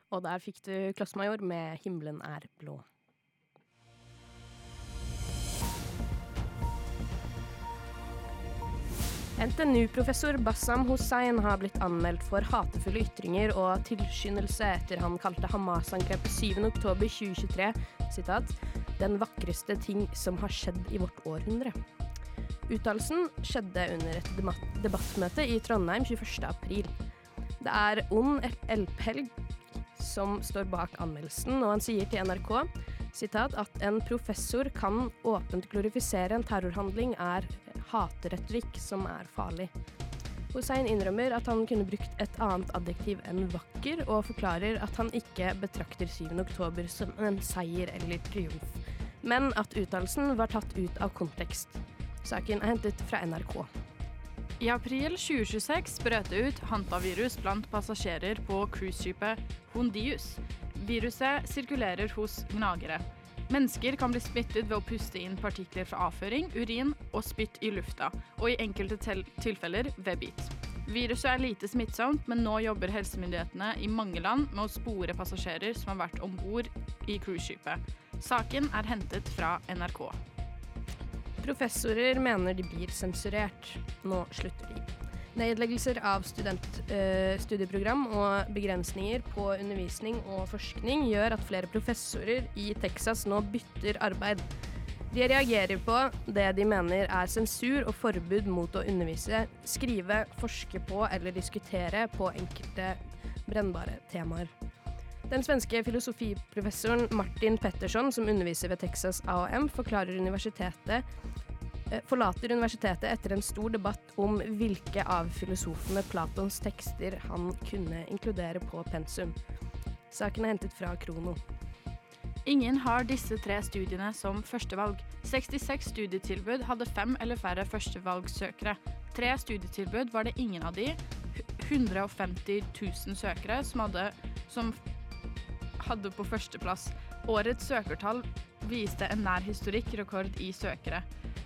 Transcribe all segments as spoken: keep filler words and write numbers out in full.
Og der fikk du Klossmajor med Himmelen er blå. N T N U-professor Bassam Hussain har blitt anmeldt for hatefulle ytringer og tilskyndelse etter han kalte Hamas-angrepet syvende oktober tjue tjuetre, sitat, den vakreste ting som har skjedd i vårt århundre. Uttalelsen skjedde under et debattmøte i Trondheim tjueførste april. Det er On Elphelg som står bak anmeldelsen, og han sier til N R K, sitat, at en professor kan åpent glorifisere en terrorhandling er hateretorikk som er farlig. Hussein innrømmer at han kunne brukt et annet adjektiv enn vakker, og forklarer at han ikke betrakter syvende oktober som en seier eller triumf, men at uttalelsen var tatt ut av kontekst. Saken er hentet fra N R K. I april tjue tjueseks brøt det ut hantavirus blant passasjerer på cruiseskipet Hondius. Viruset sirkulerer hos gnagere. Mennesker kan bli smittet ved å puste inn partikler fra avføring, urin og spytt i lufta, og i enkelte tilfeller ved bit. Viruset er lite smittsomt, men nå jobber helsemyndighetene i mange land med å spore passasjerer som har vært ombord i cruiseskipet. Saken er hentet fra N R K. Professorer mener de blir sensurert. Nå slutter de. Nedleggelser av student, øh, studieprogram og begrensninger på undervisning og forskning gjør at flere professorer i Texas nå bytter arbeid. De reagerer på det de mener er sensur og forbud mot å undervise, skrive, forske på eller diskutere på enkelte brennbare temaer. Den svenske filosofiprofessoren Martin Pettersson, som underviser ved Texas A og M, forklarer universitetet forlater universitetet etter en stor debatt om hvilke av filosofene Platons tekster han kunne inkludere på pensum. Saken er hentet fra Krono. Ingen har disse tre studiene som førstevalg. sekstiseks studietilbud hadde fem eller færre førstevalgssøkere. Tre studietilbud var det ingen av de hundre og femti tusen søkere som hadde, som hadde på førsteplass. Årets søkertall viste en nær historikkrekord i søkere.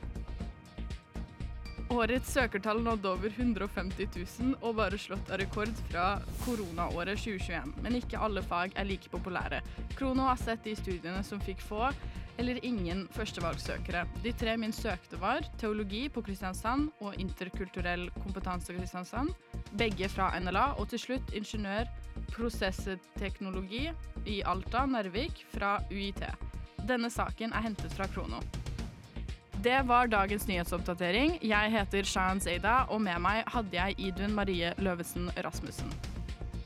Årets søkertall nådde over hundre og femti tusen og bare slått av rekord fra koronaåret tjue tjueen, men ikke alle fag er like populære. Krono har sett de studiene som fikk få eller ingen førstevalgssøkere. De tre minst søkte var teologi på Kristiansand og interkulturell kompetanse Kristiansand, begge fra N L A, og til slutt ingeniør prosessteknologi i Alta, Narvik, fra U I T. Denne saken er hentet fra Krono. Det var dagens nyhetsoppdatering. Jeg heter Shahan Zeida, og med meg hadde jeg Idun Marie Løvesen Rasmussen.